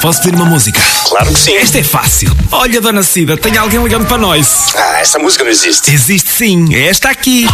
Posso pedir uma música? Claro que sim. Esta é fácil. Olha, Dona Cida, tem alguém ligando para nós. Ah, essa música não existe. Existe sim, é esta aqui.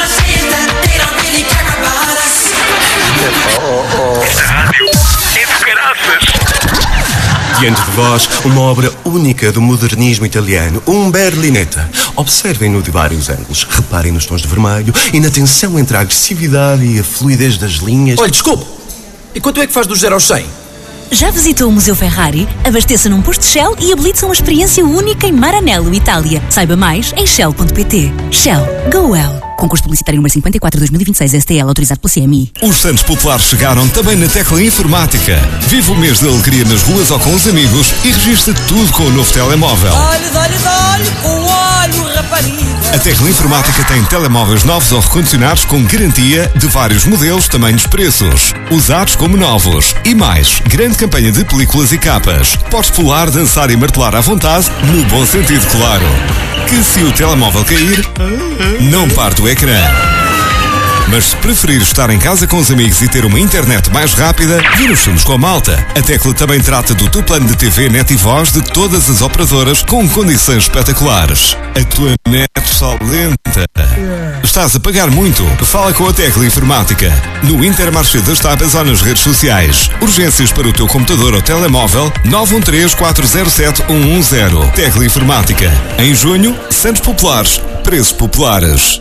Esta rádio é de caraças. Diante de vós, uma obra única do modernismo italiano, um Berlinetta. Observem-no de vários ângulos, reparem nos tons de vermelho e na tensão entre a agressividade e a fluidez das linhas. Olha, desculpe, e quanto é que faz do 0 ao 100? Já visitou o Museu Ferrari? Abasteça num posto Shell e habilite-se a uma experiência única em Maranello, Itália. Saiba mais em shell.pt. Shell. Go well. Concurso publicitário número 54/2026 STL, autorizado pelo CMI. Os Santos Populares chegaram também na Tecla Informática. Viva o mês de alegria nas ruas ou com os amigos e registre tudo com o novo telemóvel. Olho, com olho, rapariga. A Tecla Informática tem telemóveis novos ou recondicionados com garantia de vários modelos, tamanhos, preços. Usados como novos. E mais, grande campanha de películas e capas. Podes pular, dançar e martelar à vontade, no bom sentido, claro. Que se o telemóvel cair, não parte o ecrã. Mas se preferir estar em casa com os amigos e ter uma internet mais rápida, vira os filmes com a malta. A Tecla também trata do teu plano de TV, net e voz de todas as operadoras com condições espetaculares. A tua net só lenta. Estás a pagar muito? Fala com a Tecla Informática. No Intermarché das Tapas ou nas redes sociais. Urgências para o teu computador ou telemóvel 913-407-110. Tecla Informática. Em junho, Santos Populares. Preços populares.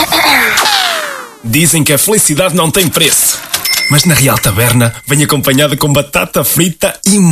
Dizem que a felicidade não tem preço. Mas na Real Taberna vem acompanhada com batata frita e